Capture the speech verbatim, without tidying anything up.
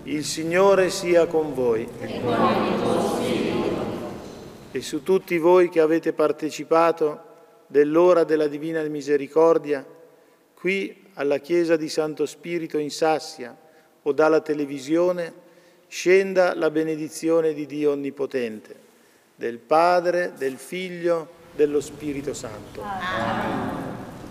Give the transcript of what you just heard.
Il Signore sia con voi. E con il tuo spirito. E su tutti voi che avete partecipato dell'ora della Divina Misericordia, qui alla Chiesa di Santo Spirito in Sassia o dalla televisione, scenda la benedizione di Dio Onnipotente, del Padre, del Figlio, dello Spirito Santo. Amen.